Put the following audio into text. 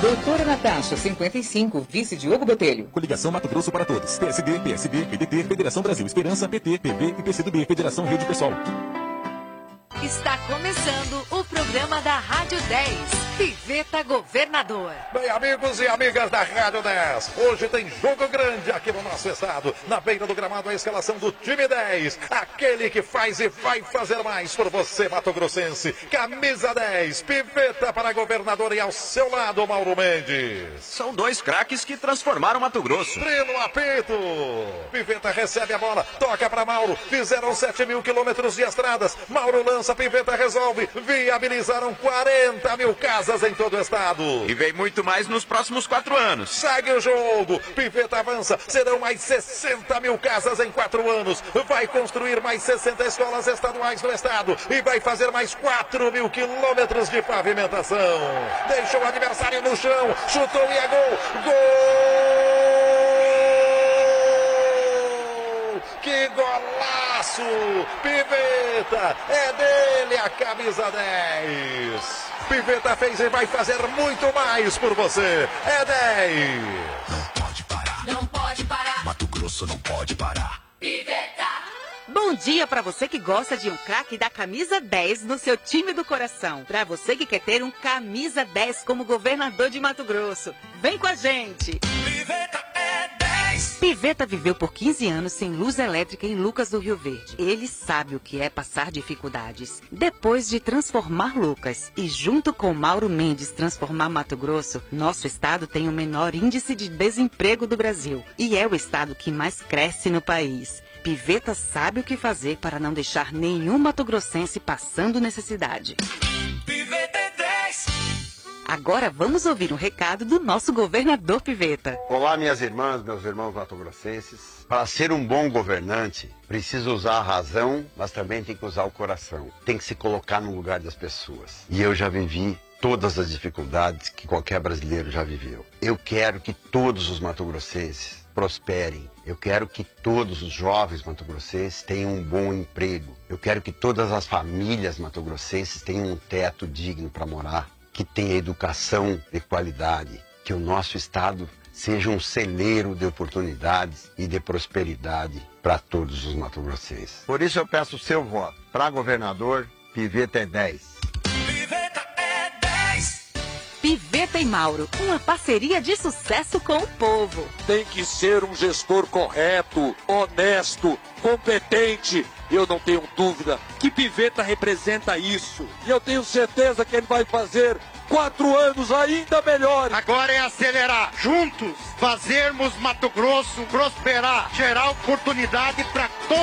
Doutora Natasha, 55, vice Diogo Botelho. Coligação Mato Grosso para Todos. PSD, PSB, PDT, Federação Brasil Esperança, PT, PV e PCdoB, Federação Rede Pessoal. Está começando o programa da Rádio 10, Piveta Governador. Bem, amigos e amigas da Rádio 10, hoje tem jogo grande aqui no nosso estado. Na beira do gramado, a escalação do time 10. Aquele que faz e vai fazer mais por você, Mato Grossense. Camisa 10, Piveta para governador e ao seu lado, Mauro Mendes. São dois craques que transformaram Mato Grosso. Trino apito. Piveta recebe a bola, toca para Mauro. Fizeram 7.000 quilômetros de estradas. Mauro lança, Piveta resolve. Viabilizaram 40 mil casas em todo o estado. E vem muito mais nos próximos 4 anos. Segue o jogo. Piveta avança. Serão mais 60 mil casas em 4 anos. Vai construir mais 60 escolas estaduais no estado. E vai fazer mais 4.000 quilômetros de pavimentação. Deixou o adversário no chão. Chutou e é gol. Gol! Que golaço! Piveta! É dele a camisa 10. Piveta fez e vai fazer muito mais por você. É 10. Não pode parar. Não pode parar. Mato Grosso não pode parar. Piveta! Bom dia para você que gosta de um craque da camisa 10 no seu time do coração. Para você que quer ter um camisa 10 como governador de Mato Grosso. Vem com a gente. Piveta é 10. Piveta viveu por 15 anos sem luz elétrica em Lucas do Rio Verde. Ele sabe o que é passar dificuldades. Depois de transformar Lucas e junto com Mauro Mendes transformar Mato Grosso, nosso estado tem o menor índice de desemprego do Brasil e é o estado que mais cresce no país. Piveta sabe o que fazer para não deixar nenhum mato-grossense passando necessidade. Piveta é 10. Agora vamos ouvir um recado do nosso governador Piveta. Olá, minhas irmãs, meus irmãos mato-grossenses. Para ser um bom governante, precisa usar a razão, mas também tem que usar o coração. Tem que se colocar no lugar das pessoas. E eu já vivi todas as dificuldades que qualquer brasileiro já viveu. Eu quero que todos os mato-grossenses prosperem. Eu quero que todos os jovens mato-grossenses tenham um bom emprego. Eu quero que todas as famílias mato-grossenses tenham um teto digno para morar, que tenha educação de qualidade, que o nosso estado seja um celeiro de oportunidades e de prosperidade para todos os mato-grossenses. Por isso eu peço o seu voto. Para governador, Piveta é 10. Piveta é 10. Piveta e Mauro, uma parceria de sucesso com o povo. Tem que ser um gestor correto, honesto, competente. Eu não tenho dúvida que Piveta representa isso. E eu tenho certeza que ele vai fazer 4 anos ainda melhores. Agora é acelerar. Juntos, fazermos Mato Grosso prosperar. Gerar oportunidade para todos.